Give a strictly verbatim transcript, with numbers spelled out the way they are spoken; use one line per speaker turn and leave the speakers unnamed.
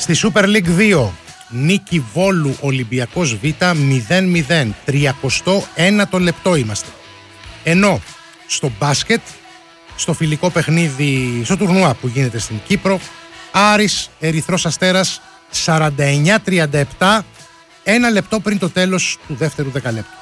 Στη Super League δύο, νίκη Βόλου Ολυμπιακός Β μηδέν μηδέν, τριακοστό ένατο λεπτό είμαστε. Ενώ στο μπάσκετ, στο φιλικό παιχνίδι, στο τουρνουά που γίνεται στην Κύπρο, Άρης Ερυθρός Αστέρας σαράντα εννιά τριάντα επτά, ένα λεπτό πριν το τέλος του δεύτερου δεκαλέπτου.